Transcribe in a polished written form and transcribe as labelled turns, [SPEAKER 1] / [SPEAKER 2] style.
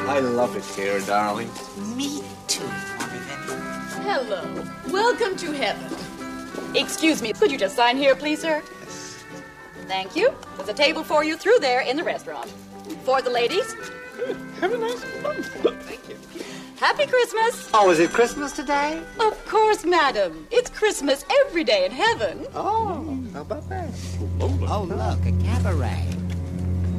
[SPEAKER 1] I love it here, darling.
[SPEAKER 2] Me too, Marvin.
[SPEAKER 3] Hello. Welcome to heaven. Excuse me, could you just sign here, please, sir?
[SPEAKER 2] Yes.
[SPEAKER 3] Thank you. There's a table for you through there in the restaurant. For the ladies.
[SPEAKER 1] Have a nice month. Thank you.
[SPEAKER 3] Happy Christmas.
[SPEAKER 2] Oh, is it Christmas today?
[SPEAKER 3] Of course, madam. It's Christmas every day in heaven.
[SPEAKER 2] Oh, how about that?
[SPEAKER 1] Lola.
[SPEAKER 2] Oh, look, a cabaret.